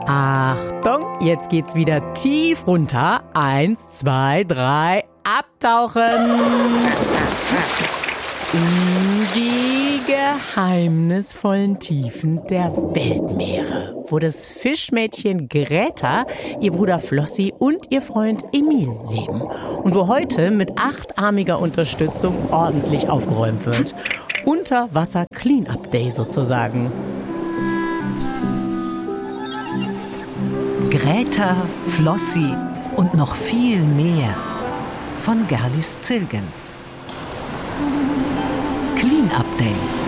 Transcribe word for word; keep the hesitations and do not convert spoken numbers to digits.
Achtung, jetzt geht's wieder tief runter. Eins, zwei, drei, abtauchen. In die geheimnisvollen Tiefen der Weltmeere, wo das Fischmädchen Greta, ihr Bruder Flossi und ihr Freund Emil leben. Und wo heute mit achtarmiger Unterstützung ordentlich aufgeräumt wird. Unterwasser Clean-Up Day sozusagen. Greta, Flossi und noch viel mehr von Gerlis Zilgens. Clean-Up Day.